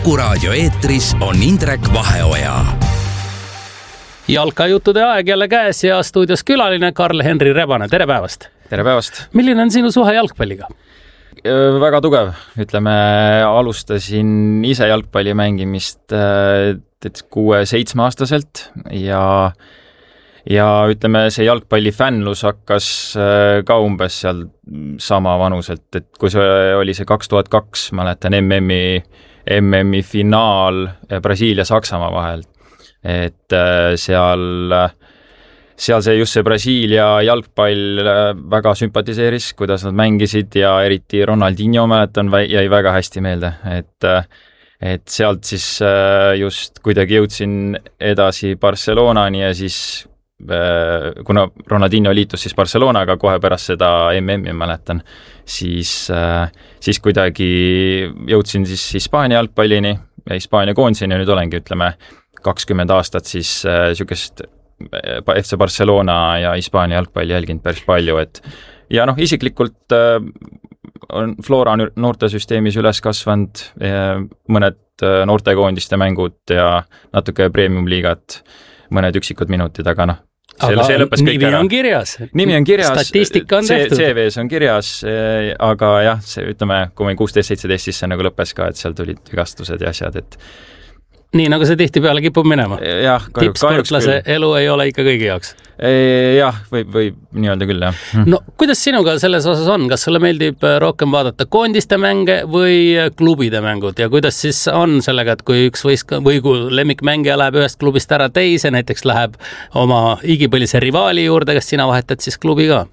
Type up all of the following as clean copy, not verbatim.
Kuku Raadio eetris on Indrek Vaheoja. Jalkajuttude aeg jälle käes ja stuudios külaline Karl-Henri Rebane. Tere päevast! Tere päevast! Milline on sinu suhe jalgpalliga? Väga tugev. Ütleme, alustasin ise jalgpalli mängimist 6-7 aastaselt ja ütleme, see jalgpallifännlus hakkas ka umbes seal sama vanuselt, et kui see oli see 2002, mäletan MM-i finaal Brasiilia-Saksamaa vahel, et seal see just see Brasiilia jalgpall väga sümpatiseeris, kuidas nad mängisid ja eriti Ronaldinho mäletan jäi väga hästi meelde, et sealt siis just kuidagi jõudsin edasi Barcelonani ja siis kuna Ronaldinho liitus siis Barcelonaga kohe pärast seda MM-i mäletan, siis kuidagi jõudsin siis Hispaania jalgpallini ja Hispaania koondiseni ja nüüd olengi, ütleme, 20 aastat siis sükest FC Barcelona ja Hispaania jalgpalli jälginud päris palju, et ja isiklikult on Flora noortesüsteemis üles kasvanud mõned noortekoondiste mängud ja natuke premium-liigat, mõned üksikud minutid, aga see lõppes kõik ära. Nimi on kirjas, statistika on tehtud. CV-s on kirjas, aga jah, see, ütleme, kui ma 16-17, siis see nagu lõppes ka, et seal tulid vigastused ja asjad, et nii nagu see tihtipeale kipub minema. Tippsportlase elu ei ole ikka kõigi jaoks. Jah, võib nii-öelda küll, jah. No kuidas sinuga selles osas on? Kas sulle meeldib rohkem vaadata koondiste mänge või klubide mängud ja kuidas siis on sellega, et kui üks või kui lemmikmängija läheb ühest klubist ära teise, näiteks läheb oma igipõlise rivaali juurde, kas sina vahetad siis klubi ka?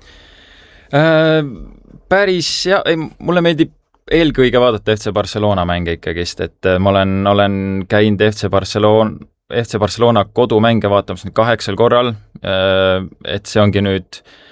Päris, jah, mulle meeldib eelkõige vaadata FC Barcelona mänge ikkagist, et ma olen käinud FC Barcelona kodumänge vaatamas nüüd 8 korral, et see ongi nüüd